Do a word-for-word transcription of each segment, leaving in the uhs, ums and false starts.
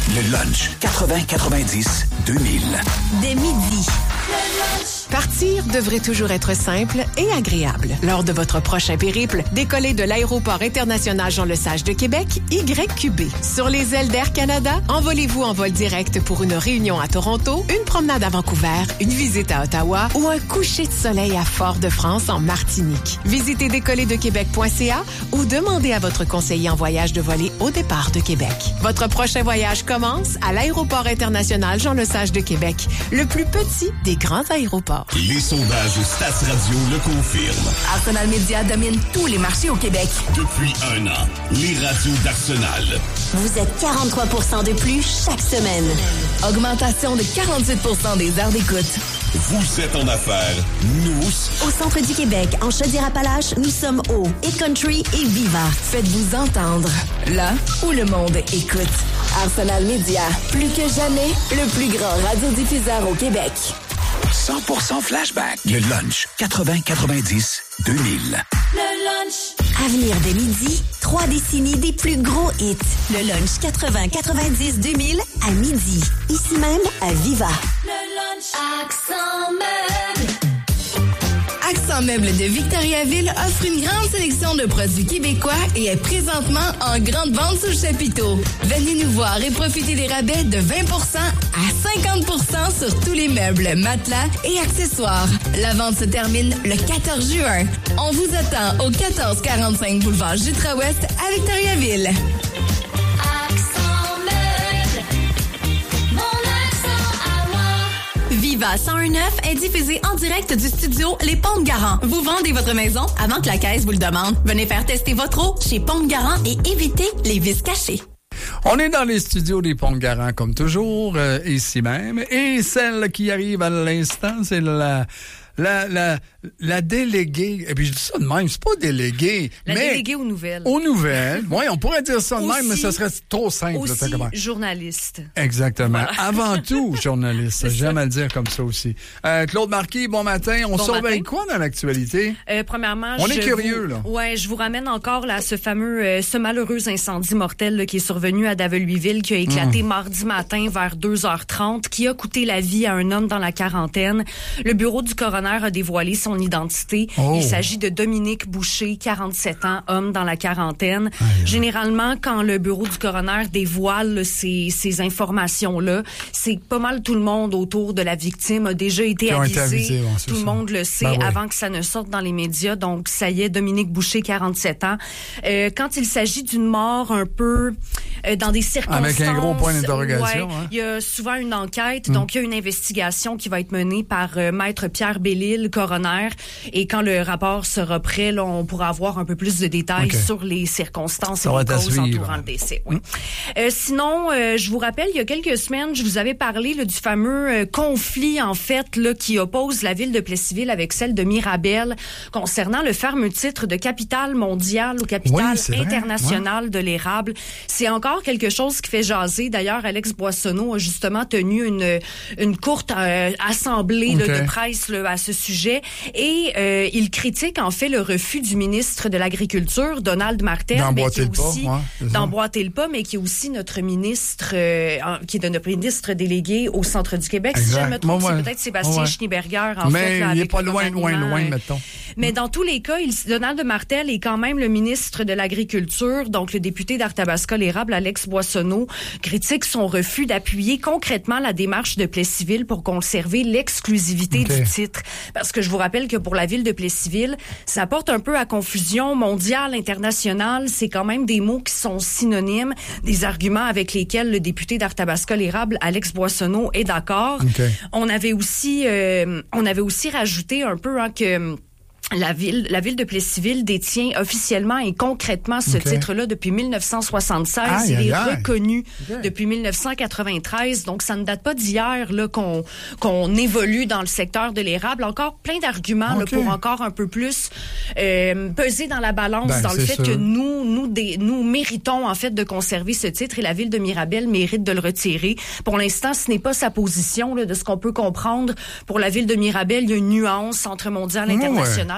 Le lunch quatre-vingts quatre-vingt-dix deux mille. Dès midi. Partir devrait toujours être simple et agréable. Lors de votre prochain périple, décollez de l'aéroport international Jean-Lesage de Québec, Y Q B. Sur les ailes d'Air Canada, envolez-vous en vol direct pour une réunion à Toronto, une promenade à Vancouver, une visite à Ottawa ou un coucher de soleil à Fort-de-France en Martinique. Visitez décoller de québec point c a ou demandez à votre conseiller en voyage de voler au départ de Québec. Votre prochain voyage commence à l'aéroport international Jean-Lesage de Québec, le plus petit des grands aéroports. Les sondages Stats Radio le confirment. Arsenal Media domine tous les marchés au Québec. Depuis un an, les radios d'Arsenal. Vous êtes quarante-trois pour cent de plus chaque semaine. Augmentation de quarante-huit pour cent des heures d'écoute. Vous êtes en affaires, nous... Au centre du Québec, en Chaudière-Appalaches, nous sommes au Hit Country et Viva. Faites-vous entendre, là où le monde écoute. Arsenal Media, plus que jamais, le plus grand radiodiffuseur au Québec. cent pour cent flashback. Le lunch quatre-vingts quatre-vingt-dix deux mille. Le lunch. À venir dès midi, trois décennies des plus gros hits. Le lunch quatre-vingts quatre-vingt-dix deux mille à midi. Ici même à Viva. Le lunch. Accent Meubles. Accent Meubles de Victoriaville offre une grande sélection de produits québécois et est présentement en grande vente sur le chapiteau. Venez nous voir et profitez des rabais de vingt pour cent à cinquante pour cent sur tous les meubles, matelas et accessoires. La vente se termine le quatorze juin. On vous attend au quatorze quarante-cinq boulevard Jutra-Ouest à Victoriaville. Viva cent un neuf est diffusé en direct du studio Les Ponts de Garant. Vous vendez votre maison avant que la caisse vous le demande. Venez faire tester votre eau chez Ponts de Garant et évitez les vis cachés. On est dans les studios des Ponts de Garant comme toujours, euh, ici même. Et celle qui arrive à l'instant, c'est la... La, la, la déléguée, et puis je dis ça de même, c'est pas déléguée. La mais déléguée aux nouvelles. Aux nouvelles. Oui, on pourrait dire ça de aussi, même, mais ça serait trop simple. Aussi là, journaliste. Exactement. Voilà. Avant tout, journaliste. J'aime à le dire comme ça aussi. Euh, Claude Marquis, bon matin. On bon surveille matin. quoi dans l'actualité? Euh, premièrement, on je est curieux, vous, là. Ouais, je vous ramène encore là, ce fameux, euh, ce malheureux incendie mortel là, qui est survenu à Daveluiville, qui a éclaté mmh. mardi matin vers deux heures trente, qui a coûté la vie à un homme dans la quarantaine. Le bureau du coroner a dévoilé son identité. Oh. Il s'agit de Dominique Boucher, quarante-sept ans, homme dans la quarantaine. Aïe. Généralement, quand le bureau du coroner dévoile là, ces, ces informations-là, c'est pas mal tout le monde autour de la victime a déjà été avisé. Été avisé bon, tout ça. Le monde le sait ben oui. avant que ça ne sorte dans les médias. Donc, ça y est, Dominique Boucher, quarante-sept ans. Euh, quand il s'agit d'une mort un peu euh, dans des circonstances... Avec un gros point d'interrogation. Ouais, hein? Il y a souvent une enquête. Hum. Donc, il y a une investigation qui va être menée par euh, Maître Pierre Bellil, coroner. Et quand le rapport sera prêt, là, on pourra avoir un peu plus de détails okay. sur les circonstances ça et les causes entourant le décès. Oui. Mmh. Euh, sinon, euh, je vous rappelle, il y a quelques semaines, je vous avais parlé là, du fameux euh, conflit, en fait, là, qui oppose la ville de Plessisville avec celle de Mirabel concernant le fameux titre de capitale mondiale ou capitale oui, internationale ouais. de l'érable. C'est encore quelque chose qui fait jaser. D'ailleurs, Alex Boissonneau a justement tenu une, une courte euh, assemblée okay. là, de presse là, à ce sujet. Et euh, il critique en fait le refus du ministre de l'Agriculture, Donald Martel, mais qui est aussi d'emboîter le pas, mais qui est aussi notre ministre, euh, qui est de notre ministre délégué au centre du Québec. Exact. Si je me trompe, ouais, c'est peut-être Sébastien ouais. Schneeberger en mais fait. Mais il est pas loin, loin, loin, mettons. Mais dans tous les cas, il, Donald Martel est quand même le ministre de l'Agriculture, donc le député d'Arthabasca-l'Érable, Alex Boissonneau, critique son refus d'appuyer concrètement la démarche de Plessisville pour conserver l'exclusivité okay. du titre. Parce que je vous rappelle que pour la ville de Plessisville, ça porte un peu à confusion mondiale, internationale. C'est quand même des mots qui sont synonymes, des arguments avec lesquels le député d'Arthabasca-l'Érable, Alex Boissonneau, est d'accord. Okay. On avait aussi, euh, on avait aussi rajouté un peu hein, que La ville, la ville de Plessisville détient officiellement et concrètement ce okay. titre-là depuis mille neuf cent soixante-seize. Aïe, Il est aïe, reconnu okay. depuis mille neuf cent quatre-vingt-treize. Donc, ça ne date pas d'hier là qu'on qu'on évolue dans le secteur de l'érable. Encore plein d'arguments okay. là, pour encore un peu plus euh, peser dans la balance ben, dans le fait sûr. que nous, nous, des, nous méritons en fait de conserver ce titre et la ville de Mirabel mérite de le retirer. Pour l'instant, ce n'est pas sa position là, de ce qu'on peut comprendre. Pour la ville de Mirabel, il y a une nuance entre mondial et international. Ouais.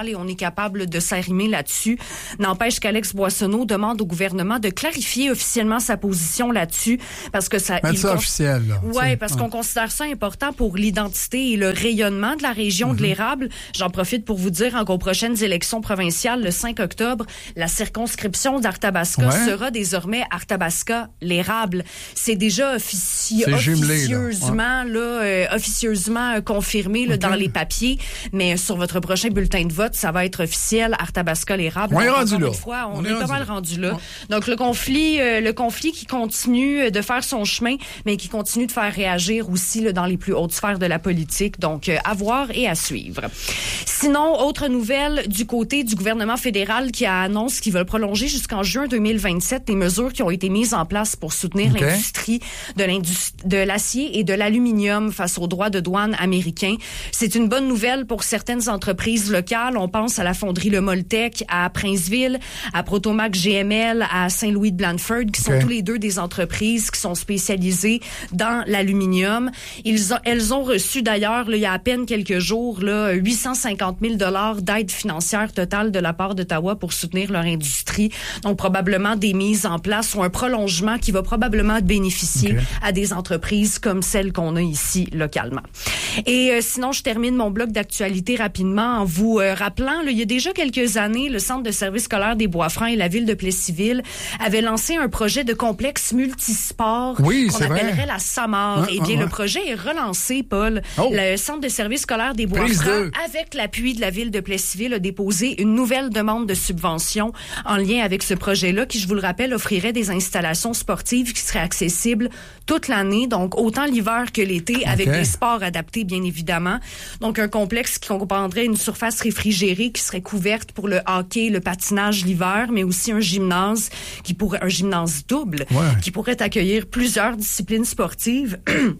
fédéral et on est capable de s'arrimer là-dessus. N'empêche qu'Alex Boissonneau demande au gouvernement de clarifier officiellement sa position là-dessus parce que ça... Mettre ça cons- officiel, là. Ouais, parce ouais. qu'on considère ça important pour l'identité et le rayonnement de la région mm-hmm. de l'érable. J'en profite pour vous dire qu'aux prochaines élections provinciales, le cinq octobre, la circonscription d'Arthabasca ouais. sera désormais Arthabasca-l'érable. C'est déjà offici- C'est officieusement, jumelé, là, là, euh, officieusement confirmé là, okay. dans les papiers, mais sur votre prochain bulletin de vote, ça va être officiel Arthabasca-l'érable. On est rendu là. Une fois, on, on est, est pas mal rendu là. Ouais. Donc le conflit, euh, le conflit qui continue de faire son chemin, mais qui continue de faire réagir aussi là, dans les plus hautes sphères de la politique. Donc euh, à voir et à suivre. Sinon, autre nouvelle du côté du gouvernement fédéral qui annonce qu'il veut prolonger jusqu'en juin deux mille vingt-sept des mesures qui ont été mises en place pour soutenir okay. l'industrie de l'industrie de l'acier et de l'aluminium face aux droits de douane américains. C'est une bonne nouvelle pour certaines entreprises locales. On pense à la fonderie Le Moltec à Princeville, à Protomac G M L à Saint-Louis-de-Blandford, qui okay. sont tous les deux des entreprises qui sont spécialisées dans l'aluminium. Ils ont, elles ont reçu d'ailleurs, là, il y a à peine quelques jours, là, huit cent cinquante mille dollars d'aide financière totale de la part d'Ottawa pour soutenir leur industrie. Donc, probablement des mises en place ou un prolongement qui va probablement bénéficier okay. à des entreprises comme celles qu'on a ici localement. Et euh, sinon, je termine mon bloc d'actualité rapidement en vous euh, rappelant, là, il y a déjà quelques années, le Centre de services scolaires des Bois-Francs et la ville de Plessisville avaient lancé un projet de complexe multisport oui, qu'on appellerait vrai. la SAMAR. Ouais, eh bien, ouais, le ouais. projet est relancé, Paul. Oh. Le Centre de services scolaires des Bois-Francs, avec l'appui de la ville de Plessisville, a déposé une nouvelle demande de subvention en lien avec ce projet-là qui, je vous le rappelle, offrirait des installations sportives qui seraient accessibles toute l'année, donc autant l'hiver que l'été, okay. avec des sports adaptés, bien évidemment. Donc, un complexe qui comprendrait une surface réfrigérée qui serait couverte pour le hockey, le patinage l'hiver, mais aussi un gymnase qui pourrait, un gymnase double, ouais. qui pourrait accueillir plusieurs disciplines sportives.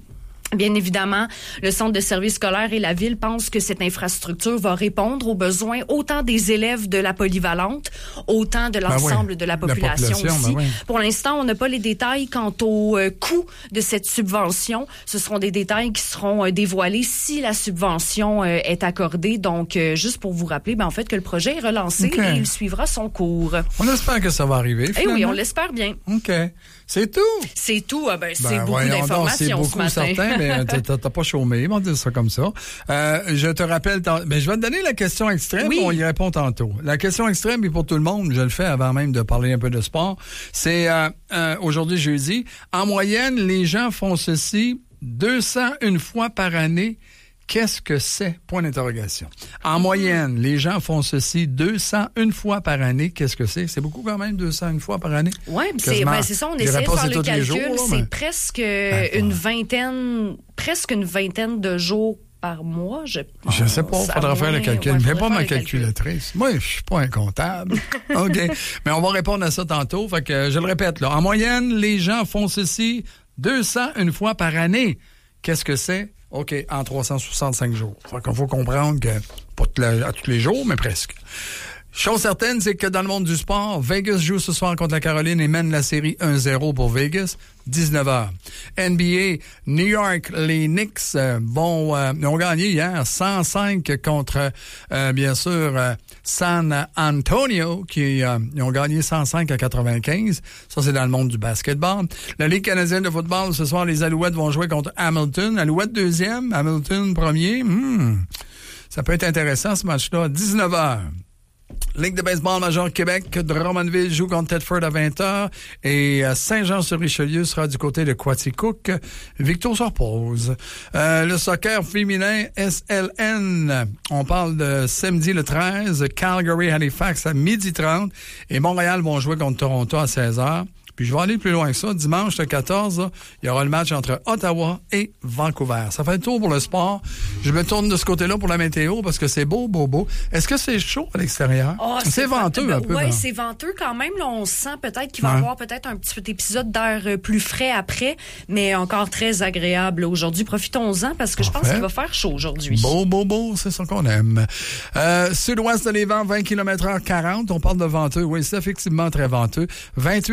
Bien évidemment, le Centre de services scolaires et la Ville pensent que cette infrastructure va répondre aux besoins autant des élèves de la polyvalente, autant de l'ensemble ben oui, de la population, la population aussi. Ben oui. Pour l'instant, on n'a pas les détails quant au euh, coût de cette subvention. Ce seront des détails qui seront euh, dévoilés si la subvention euh, est accordée. Donc, euh, juste pour vous rappeler, ben, en fait, que le projet est relancé okay. et il suivra son cours. On espère que ça va arriver, Eh oui, on l'espère bien. OK. C'est tout? C'est tout. Ah ben, c'est ben, beaucoup d'informations donc, ce matin. C'est beaucoup certain, mais t'as, t'as pas chômé, on va dire ça comme ça. Euh, je te rappelle, ben, je vais te donner la question extrême, oui. on y répond tantôt. La question extrême, et pour tout le monde, je le fais avant même de parler un peu de sport, c'est euh, euh, aujourd'hui jeudi, en moyenne, les gens font ceci deux cent une fois par année. Qu'est-ce que c'est? Point d'interrogation. En moyenne, les gens font ceci deux cent une fois par année. Qu'est-ce que c'est? C'est beaucoup quand même, deux cent une fois par année? Oui, c'est, ben, c'est ça, on essaie de faire le calcul. Jours, là, c'est mais... presque ben, une vingtaine, presque une vingtaine de jours par mois, je pense. Je sais pas, il faudra faire le calcul. Ouais, mais pas ma calculatrice. Calcul. Moi, je suis pas un comptable. OK. Mais on va répondre à ça tantôt. Fait que je le répète, là. En moyenne, les gens font ceci deux cent une fois par année. Qu'est-ce que c'est? OK, en trois cent soixante-cinq jours. Fait qu'il faut comprendre que, pas à tous les jours, mais presque. Chose certaine, c'est que dans le monde du sport, Vegas joue ce soir contre la Caroline et mène la série un zéro pour Vegas, dix-neuf heures. N B A, New York, les Knicks euh, vont, euh, ont gagné hier cent cinq contre, euh, bien sûr, euh, San Antonio, qui euh, ils ont gagné cent cinq à quatre-vingt-quinze. Ça, c'est dans le monde du basketball. La Ligue canadienne de football, ce soir, les Alouettes vont jouer contre Hamilton. Alouettes deuxième, Hamilton premier. Hmm. Ça peut être intéressant, ce match-là. dix-neuf heures. Ligue de baseball major Québec, Drummondville joue contre Thetford à vingt heures et Saint-Jean-sur-Richelieu sera du côté de Quaticook. Victor se repose. Euh, le soccer féminin S L N, on parle de samedi le treize, Calgary-Halifax à midi trente et Montréal vont jouer contre Toronto à seize heures. Puis je vais aller plus loin que ça. Dimanche, le quatorze, là, il y aura le match entre Ottawa et Vancouver. Ça fait le tour pour le sport. Je me tourne de ce côté-là pour la météo parce que c'est beau, beau, beau. Est-ce que c'est chaud à l'extérieur? Oh, c'est, c'est venteux ben, un peu. Oui, c'est venteux quand même. Là, on sent peut-être qu'il va y ouais. avoir peut-être un petit épisode d'air plus frais après, mais encore très agréable aujourd'hui. Profitons-en parce que je pense qu'il va faire chaud aujourd'hui. Beau, beau, beau, c'est ça qu'on aime. Euh, sud-ouest de les vents, vingt kilomètres heure quarante. On parle de venteux. Oui, c'est effectivement très venteux. vingt-huit degrés.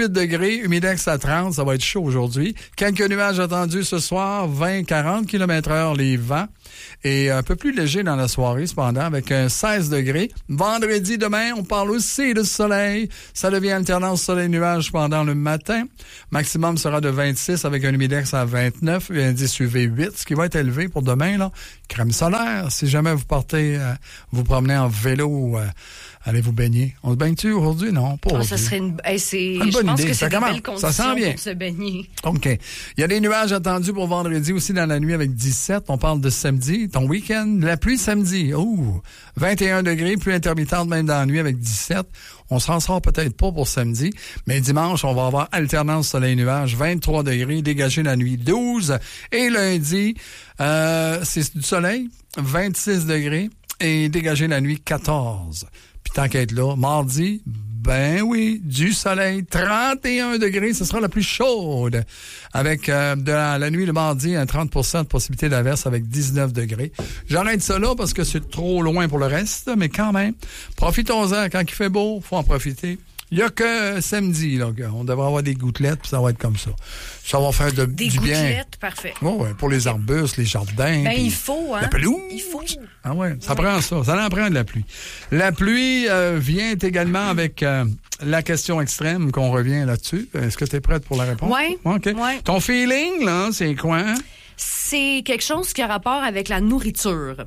degrés, humidex à trente, ça va être chaud aujourd'hui. Quelques nuages attendus ce soir, vingt à quarante kilomètres heure les vents. Et un peu plus léger dans la soirée, cependant, avec un seize degrés. Vendredi, demain, on parle aussi de soleil. Ça devient alternance soleil-nuage pendant le matin. Maximum sera de vingt-six avec un humidex à vingt-neuf et un indice U V huit, ce qui va être élevé pour demain, là. Crème solaire, si jamais vous partez, euh, vous promenez en vélo, euh, allez vous baigner. On se baigne-tu aujourd'hui? Non, pas aujourd'hui. Ah, ça serait une, hey, c'est, une je bonne pense idée. que c'est Ça des commence. belles conditions Ça sent bien. pour se baigner. OK. Il y a des nuages attendus pour vendredi aussi dans la nuit avec dix-sept. On parle de samedi. Ton week-end, la pluie samedi. Ouh! vingt et un degrés, pluie intermittente même dans la nuit avec dix-sept. On s'en sort peut-être pas pour samedi, mais dimanche, on va avoir alternance soleil-nuage, vingt-trois degrés, dégagé la nuit douze. Et lundi, euh, c'est du soleil, vingt-six degrés, et dégagé la nuit quatorze. Puis tant qu'à être là, mardi, ben oui, du soleil, trente et un degrés, ce sera la plus chaude. Avec euh, de la, la nuit le mardi, un trente pour cent de possibilité d'averse avec dix-neuf degrés. J'arrête ça là parce que c'est trop loin pour le reste, mais quand même, profitons-en. Quand il fait beau, faut en profiter. Il n'y a que samedi, là, on devrait avoir des gouttelettes, puis ça va être comme ça. Ça va faire de, des du bien. Des gouttelettes, parfait. Oui, ouais, pour les arbustes, les jardins. Ben, il faut, hein. La pelouse. Il faut. Ah ouais, ça ouais. prend ça. Ça en prend de la pluie. La pluie euh, vient également avec euh, la question extrême qu'on revient là-dessus. Est-ce que tu es prête pour la réponse? Oui. OK. Ouais. Ton feeling, là, c'est quoi? C'est quelque chose qui a rapport avec la nourriture.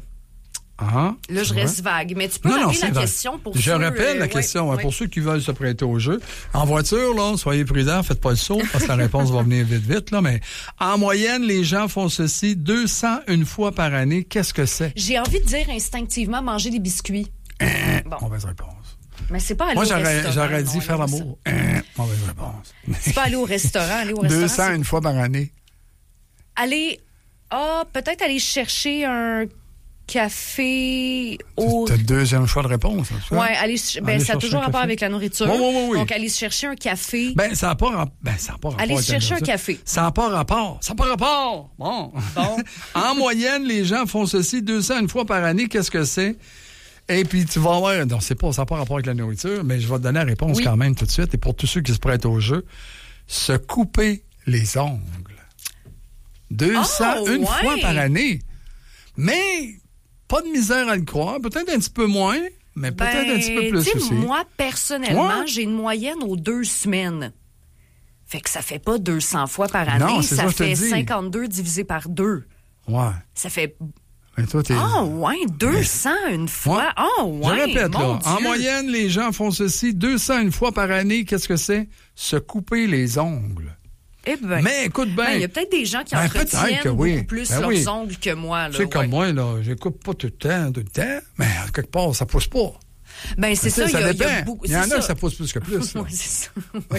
Ah, là, je reste vague. Mais tu peux non, rappeler non, la vague. question pour Je ceux... rappelle la euh, question ouais, hein, pour ouais. ceux qui veulent se prêter au jeu. En voiture, là, soyez prudents, faites pas le saut parce que la réponse va venir vite, vite. Là, mais en moyenne, les gens font ceci deux cent une fois par année. Qu'est-ce que c'est? J'ai envie de dire instinctivement manger des biscuits. Euh, bon. Mauvaise réponse. Mais c'est pas aller Moi, au j'aurais, restaurant. j'aurais dit non, faire non, l'amour. Euh, mauvaise réponse. C'est pas aller au restaurant. Aller au restaurant. deux cent c'est... une fois par année. Aller... Ah, peut-être aller chercher un... café au... C'est le deuxième choix de réponse. Oui, aller, ben, aller ça a toujours rapport avec la nourriture. Oui, oui, oui, oui. Donc, aller se chercher un café. Ben, ça n'a pas, rap... ben, ça a pas rapport. Aller avec se chercher la un café. Ça n'a pas rapport. Ça n'a pas rapport. Bon. Bon. En moyenne, les gens font ceci deux cents une fois par année. Qu'est-ce que c'est? Et puis, tu vas voir, non, c'est pas, ça n'a pas rapport avec la nourriture, mais je vais te donner la réponse oui. quand même tout de suite. Et pour tous ceux qui se prêtent au jeu, se couper les ongles. deux cents une oh, ouais. fois par année. Mais... pas de misère à le croire. Peut-être un petit peu moins, mais peut-être ben, un petit peu plus aussi. Moi, personnellement, ouais. j'ai une moyenne aux deux semaines. Fait que ça fait pas deux cents fois par année. Non, c'est ça, ça fait je te cinquante-deux divisé par deux. Ouais. Ça fait... Mais toi, t'es... Ah, oh, ouais, deux cents mais... une fois. Ah, ouais. oh, ouais. Je répète, là. Dieu. En moyenne, les gens font ceci deux cents une fois par année. Qu'est-ce que c'est? Se couper les ongles. Eh ben, mais écoute bien. Il ben, y a peut-être des gens qui ben, entretiennent que oui. beaucoup plus ben leurs oui. ongles que moi. Tu sais, ouais. comme moi, là, j'écoute pas tout le temps, tout le temps, mais quelque part, ça pousse pas. Ben, c'est ça, ça, il y a, dépend. Il y a, beaucoup, il y en ça. a que ça pousse plus que plus. Oui, c'est ça. Oui.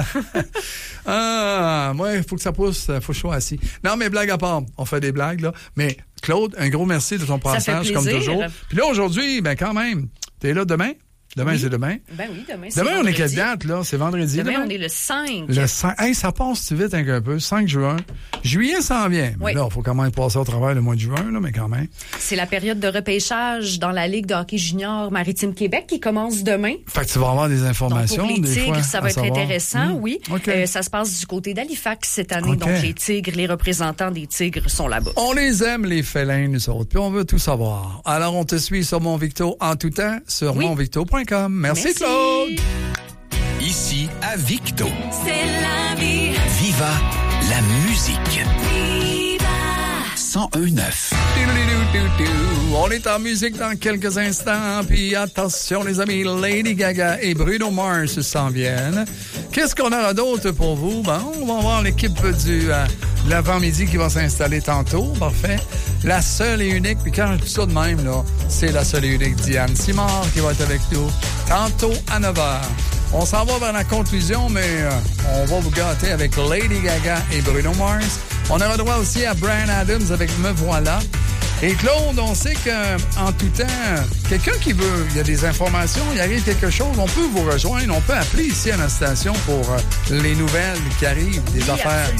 ah, moi, il faut que ça pousse, il faut que je sois assis. Non, mais blague à part, on fait des blagues, là. Mais Claude, un gros merci de ton passage, comme toujours. Puis là, aujourd'hui, ben quand même, t'es là demain? Demain, oui. c'est demain? Ben oui, demain, c'est Demain, vendredi. on est quelle date, là? C'est vendredi. Demain, demain, on est le cinq. Le cinq. Hey, ça passe vite un, un peu. cinq juin. Juillet s'en vient. Mais oui. Là, il faut quand même passer au travers le mois de juin, là, mais quand même. C'est la période de repêchage dans la Ligue de hockey junior Maritime Québec qui commence demain. Fait que tu vas avoir des informations. Donc, pour les des Tigres, fois, ça va être savoir. intéressant, mmh. oui. Okay. Euh, ça se passe du côté d'Halifax cette année. Okay. Donc, les Tigres, les représentants des Tigres sont là-bas. On les aime, les félins, nous autres. Puis on veut tout savoir. Alors, on te suit sur Mon Victo en tout temps, sur oui. mon victo point com. Merci, Merci, Claude. Ici, à Victo. C'est la vie. Viva la musique. Viva. cent un neuf. On est en musique dans quelques instants. Puis attention, les amis, Lady Gaga et Bruno Mars s'en viennent. Qu'est-ce qu'on aura d'autre pour vous? Bon, on va voir l'équipe du euh, l'avant-midi qui va s'installer tantôt. Parfait. La seule et unique, puis quand je dis ça de même, là, c'est la seule et unique Diane Simard qui va être avec nous tantôt à neuf heures. On s'en va vers la conclusion, mais euh, on va vous gâter avec Lady Gaga et Bruno Mars. On aura droit aussi à Bryan Adams avec Me Voilà. Et Claude, on sait qu'en tout temps, quelqu'un qui veut, il y a des informations, il arrive quelque chose, on peut vous rejoindre, on peut appeler ici à la station pour euh, les nouvelles qui arrivent, des oui, affaires. Absolument.